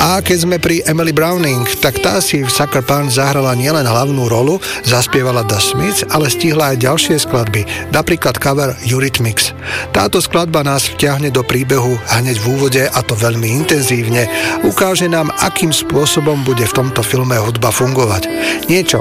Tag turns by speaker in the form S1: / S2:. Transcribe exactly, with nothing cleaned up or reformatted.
S1: A keď sme pri Emily Browning, tak tá si v Sucker Punch zahrala nielen hlavnú rolu, zaspievala The Smiths, ale stihla aj ďalšie skladby, napríklad cover Eurythmics. Táto skladba nás vťahne do príbehu hneď v úvode, a to veľmi intenzívne. Ukáže nám, akým spôsobom bude v tomto filme hudba fungovať. Niečo